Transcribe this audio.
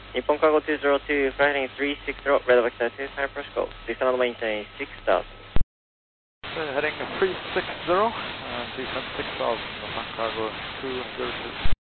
Nippon Cargo 202, flight heading 360, red vector 2, time for scope. Descend on the maintain 6000. Heading 360, descend 6000, Nippon Cargo 202.